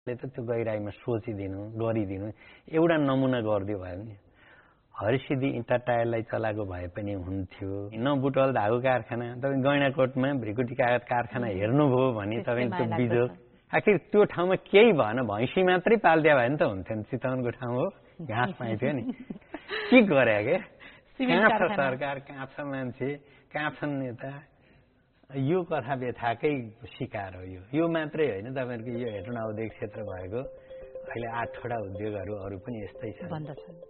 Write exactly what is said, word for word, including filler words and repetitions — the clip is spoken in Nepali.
त त्यो गहिराईमा सोचिदिनु गरिदिनु एउटा नमुना गरिदियो भयो नि हरिसिद्धि इँटा टायरलाई चलाएको भए पनि हुन्थ्यो न बुटवल धागो कारखाना तपाईँ गैँडाकोटमा भ्रिकुटी कागज कारखाना हेर्नुभयो भने तपाईँ त्यो बिजोग आखिर त्यो ठाउँमा केही भएन भैँसी मात्रै पाल्दिया भयो नि त हुन्थ्यो नि चितवनको ठाउँ हो घाँस पाइन्थ्यो नि के गरे के कहाँ छ सरकार कहाँ छ मान्छे कहाँ छन् नेता यो कथा व्यथाकै शिकार हो यो यो मात्रै होइन तपाईँहरूको यो हेटौँडा औद्योगिक क्षेत्र भएको अहिले आठवटा उद्योगहरू अरू पनि यस्तै छन्